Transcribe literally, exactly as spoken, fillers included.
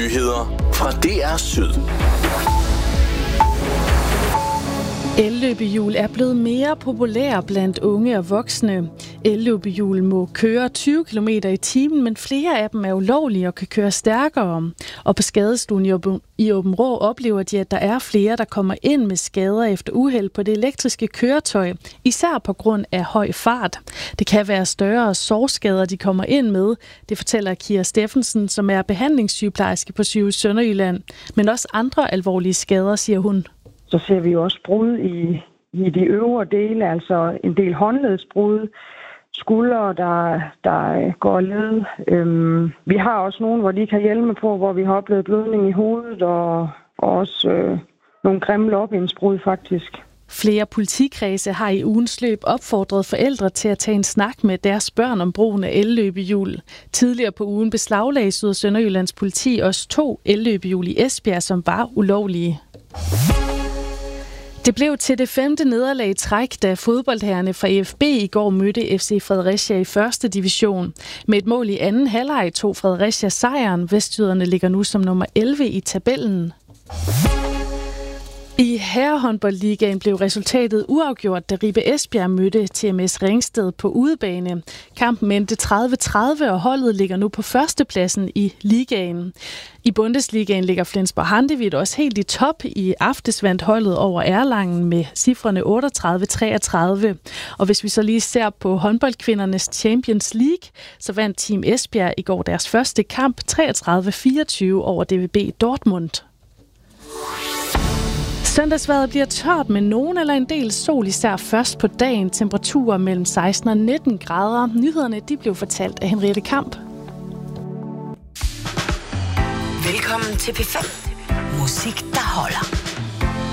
Nyheder fra D R Syd. Elløbehjul er blevet mere populære blandt unge og voksne. Elløbehjul må køre tyve kilometer i timen, men flere af dem er ulovlige og kan køre stærkere. Og på skadestuen i Aabenraa oplever de, at der er flere, der kommer ind med skader efter uheld på det elektriske køretøj, især på grund af høj fart. Det kan være større sårskader, de kommer ind med. Det fortæller Kira Steffensen, som er behandlingssygeplejerske på Sygehuset Sønderjylland. Men også andre alvorlige skader, siger hun. Så ser vi også brud i, i de øvre dele, altså en del håndledsbrud, skuldre, der, der går led. Øhm, vi har også nogle, hvor de kan hjelme på, hvor vi har oplevet blødning i hovedet, og, og også øh, nogle grimme lårbensbrud faktisk. Flere politikredse har i ugens løb opfordret forældre til at tage en snak med deres børn om brugen af elløbehjul. Tidligere på ugen beslaglagde Syd- og Sønderjyllands politi også to elløbehjul i Esbjerg, som var ulovlige. Det blev til det femte nederlag i træk, da fodboldherrerne fra E F B i går mødte F C Fredericia i første division. Med et mål i anden halvleg tog Fredericia sejren. Vestjyderne ligger nu som nummer elleve i tabellen. I herrehåndboldligaen blev resultatet uafgjort, da Ribe Esbjerg mødte T M S Ringsted på udebane. Kampen endte tredive tredive, og holdet ligger nu på førstepladsen i ligaen. I Bundesligaen ligger Flensborg Handewitt også helt i top. I aftes vandt holdet over Erlangen med cifrene otteogtredive treogtredive. Og hvis vi så lige ser på håndboldkvindernes Champions League, så vandt Team Esbjerg i går deres første kamp treogtredive fireogtyve over D V B Dortmund. Søndagsvejret bliver tørt med nogen eller en del sol, især først på dagen. Temperaturer mellem seksten og nitten grader. Nyhederne de blev fortalt af Henriette Kamp. Velkommen til P fem. Musik, der holder.